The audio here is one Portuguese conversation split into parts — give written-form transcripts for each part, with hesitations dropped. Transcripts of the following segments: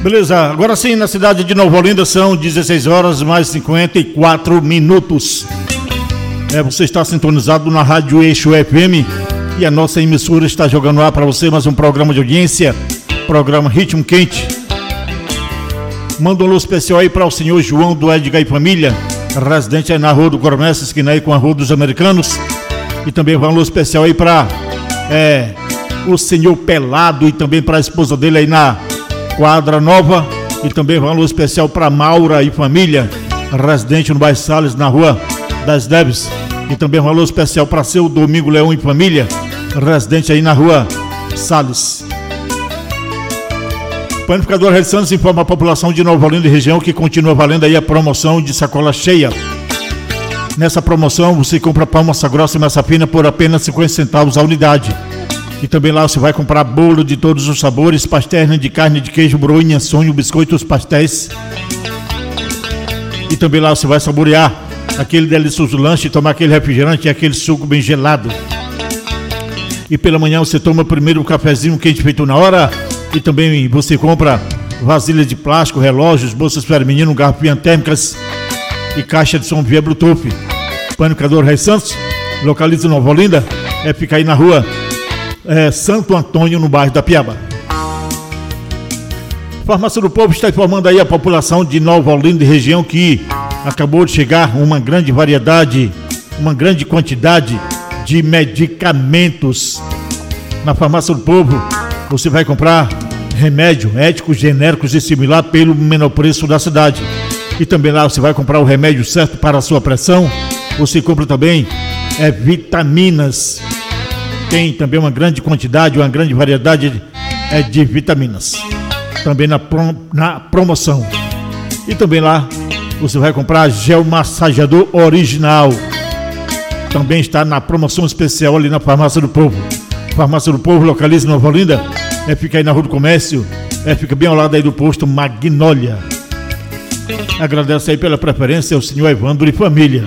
Beleza, agora sim, na cidade de Nova Olinda são 16 horas mais 54 minutos. Você está sintonizado na Rádio Eixo FM e a nossa emissora está jogando lá para você mais um programa de audiência, programa Ritmo Quente. Manda um alô especial aí para o senhor João do Edgar e Família, residente aí na Rua do Coronel, esquina aí com a Rua dos Americanos. E também um alô especial aí para o senhor Pelado e também para a esposa dele aí na Quadra Nova. E também um alô especial para Maura e Família, residente no bairro Salles, na Rua das Neves. E também um alô especial para seu Domingo Leão e Família, residente aí na Rua Salles. Panificador Red Santos informa a população de Nova Olinda e região que continua valendo aí a promoção de sacola cheia. Nessa promoção você compra pão, massa grossa e massa fina por apenas 50 centavos a unidade. E também lá você vai comprar bolo de todos os sabores, pastéis de carne, de queijo, broinha, sonho, biscoitos, pastéis. E também lá você vai saborear aquele delicioso lanche, tomar aquele refrigerante e aquele suco bem gelado. E pela manhã você toma primeiro o cafezinho quente feito na hora. E também você compra vasilhas de plástico, relógios, bolsas para menino, garrafinhas térmicas e caixa de som via Bluetooth. Panificador Red Santos, localiza Nova Olinda, fica aí na rua Santo Antônio, no bairro da Piaba. Farmácia do Povo está informando aí a população de Nova Olinda e região que acabou de chegar uma grande variedade, uma grande quantidade de medicamentos. Na Farmácia do Povo você vai comprar remédio éticos, genéricos e similar pelo menor preço da cidade. E também lá você vai comprar o remédio certo para a sua pressão. Você compra também vitaminas. Tem também uma grande quantidade, uma grande variedade de vitaminas. Também na promoção. E também lá você vai comprar gel massageador original. Também está na promoção especial ali na Farmácia do Povo. Farmácia do Povo, localiza em Nova Olinda. Fica aí na Rua do Comércio. Fica bem ao lado aí do posto Magnólia. Agradeço aí pela preferência ao senhor Evandro e Família.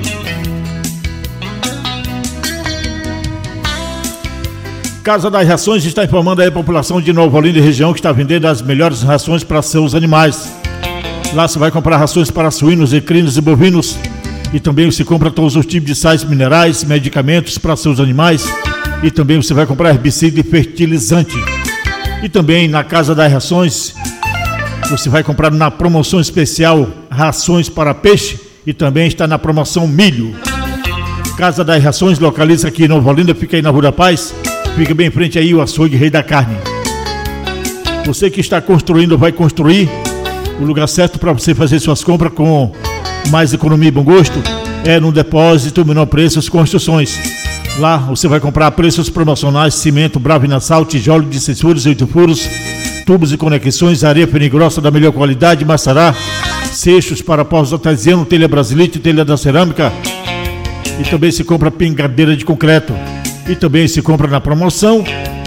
Casa das Rações está informando aí a população de Nova Olinda e região que está vendendo as melhores rações para seus animais. Lá você vai comprar rações para suínos, equinos e bovinos. E também você compra todos os tipos de sais minerais, medicamentos para seus animais. E também você vai comprar herbicida e fertilizante. E também na Casa das Rações você vai comprar na promoção especial rações para peixe. E também está na promoção milho. Casa das Rações localiza aqui em Nova Olinda, fica aí na Rua da Paz. Fica bem em frente aí o açougue Rei da Carne. Você que está construindo vai construir. O lugar certo para você fazer suas compras com mais economia e bom gosto é no Depósito Menor Preços Construções. Lá você vai comprar a preços promocionais: cimento Bravo e Nassau, tijolo de 6 furos e 8 furos, tubos e conexões, areia fina e grossa da melhor qualidade, maçará, seixos para pós artesiano, telha brasilite, telha da cerâmica. E também se compra pingadeira de concreto. E também se compra na promoção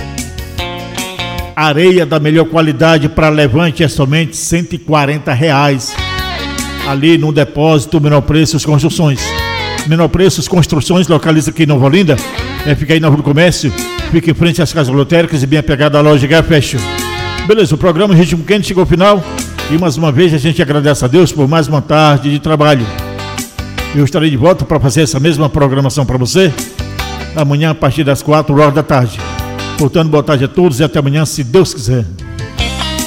areia da melhor qualidade para levante, é somente R$140 ali no Depósito Menor Preços Construções. Menor Preços Construções localiza aqui em Nova Olinda, fica aí na Rua do Comércio, fica em frente às casas lotéricas e bem apegada à loja Gafecho. Beleza, o programa Ritmo Quente chegou ao final e mais uma vez a gente agradece a Deus por mais uma tarde de trabalho. Eu estarei de volta para fazer essa mesma programação para você amanhã a partir das 4 horas da tarde. Portanto, boa tarde a todos e até amanhã, se Deus quiser.